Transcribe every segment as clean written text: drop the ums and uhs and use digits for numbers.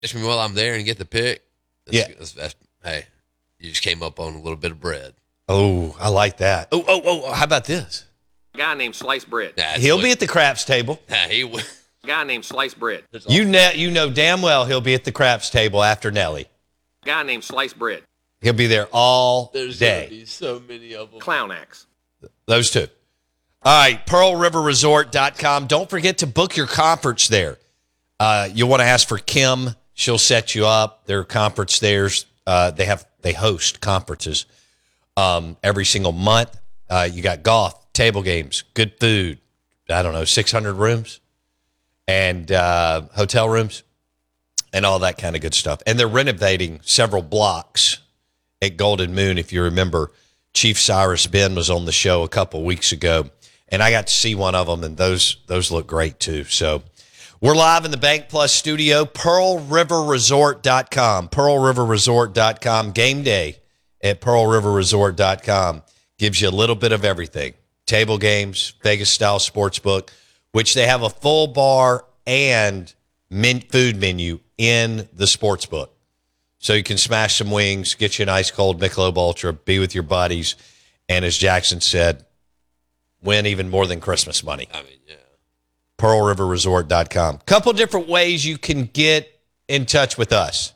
catch me while I'm there and get the pick. Yeah. Hey, you just came up on a little bit of bread. Oh, I like that. Oh, how about this? A guy named Sliced Bread. He'll be at the craps table. He will. A guy named Sliced Bread. You know damn well he'll be at the craps table after Nelly. A guy named Sliced Bread. He'll be there all There's day. gonna be so many of them. Clown Axe. Those two. All right, PearlRiverResort.com. Don't forget to book your conference there. You'll want to ask for Kim. She'll set you up. Their conference theirs. They host conferences every single month. You got golf, table games, good food. I don't know, 600 rooms and hotel rooms and all that kind of good stuff. And they're renovating several blocks at Golden Moon. If you remember, Chief Cyrus Ben was on the show a couple weeks ago, and I got to see one of them, and those look great too. So we're live in the Bank Plus studio, PearlRiverResort.com, PearlRiverResort.com. Game day at PearlRiverResort.com gives you a little bit of everything. Table games, Vegas-style sportsbook, which they have a full bar and food menu in the sportsbook. So you can smash some wings, get you an ice-cold Michelob Ultra, be with your buddies, and as Jackson said, win even more than Christmas money. I mean, yeah. PearlRiverResort.com. Couple different ways you can get in touch with us.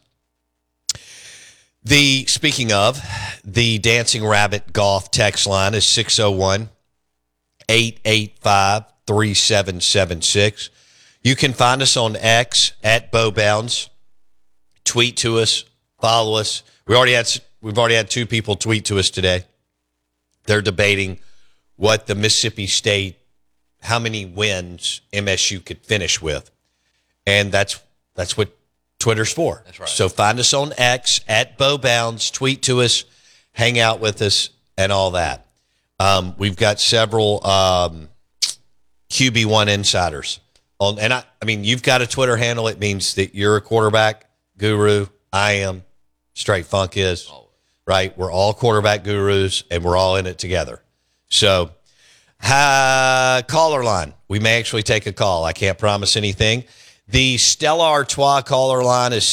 Speaking of, the Dancing Rabbit Golf text line is 601-885-3776. You can find us on X at Bowbounds. Tweet to us, follow us. We've already had two people tweet to us today. They're debating what the Mississippi State, how many wins MSU could finish with. And that's what Twitter's for. That's right. So find us on X at Bowbounds, tweet to us, hang out with us, and all that. We've got several QB1 insiders on, and I mean, you've got a Twitter handle. It means that you're a quarterback guru. I am. Straight Funk is. Right? We're all quarterback gurus, and we're all in it together. So, caller line. We may actually take a call. I can't promise anything. The Stella Artois caller line is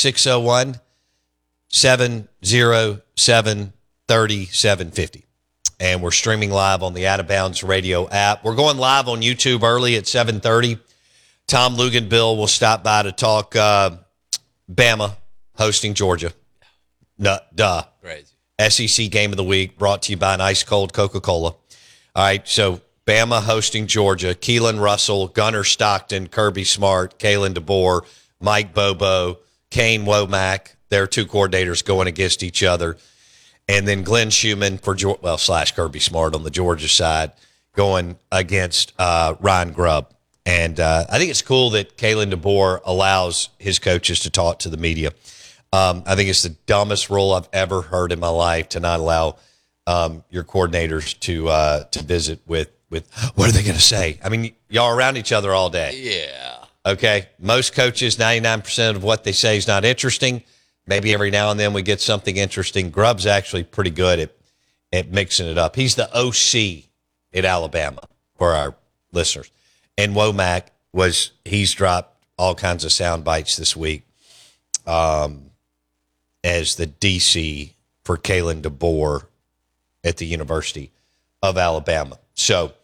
601-707-3750. And we're streaming live on the Out of Bounds Radio app. We're going live on YouTube early at 7:30. Tom Luganbill will stop by to talk Bama hosting Georgia. Duh. Crazy. SEC Game of the Week brought to you by an ice-cold Coca-Cola. All right, so Bama hosting Georgia. Keelan Russell, Gunnar Stockton, Kirby Smart, Kalen DeBoer, Mike Bobo, Kane Womack. They're two coordinators going against each other. And then Glenn Schumann / Kirby Smart on the Georgia side going against Ryan Grubb. And I think it's cool that Kalen DeBoer allows his coaches to talk to the media. I think it's the dumbest rule I've ever heard in my life to not allow your coordinators to visit with what are they going to say? I mean, y'all are around each other all day. Yeah. Okay. Most coaches, 99% of what they say is not interesting. Maybe every now and then we get something interesting. Grubb's actually pretty good at mixing it up. He's the OC at Alabama for our listeners. And Womack he's dropped all kinds of sound bites this week as the DC for Kalen DeBoer at the University of Alabama. So,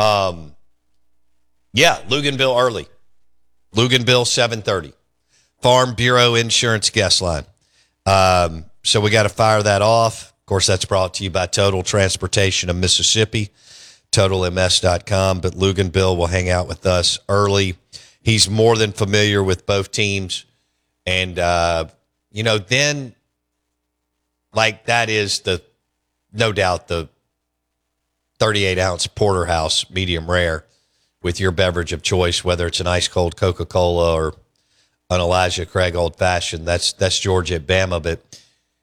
Luganbill early. Luganbill 7:30. Farm Bureau Insurance Guest Line. So we got to fire that off. Of course, that's brought to you by Total Transportation of Mississippi, TotalMS.com. But Luganbill will hang out with us early. He's more than familiar with both teams. And, then, like, that is no doubt the 38-ounce porterhouse medium rare with your beverage of choice, whether it's an ice-cold Coca-Cola or an Elijah Craig old-fashioned. That's Georgia at Bama. But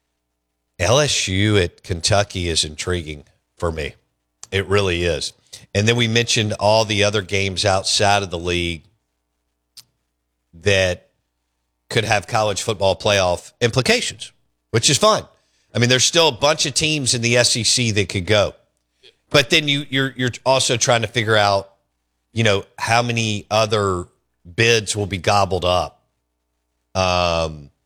LSU at Kentucky is intriguing for me. It really is. And then we mentioned all the other games outside of the league that could have college football playoff implications, which is fine. I mean, there's still a bunch of teams in the SEC that could go. But then you're also trying to figure out, how many other bids will be gobbled up.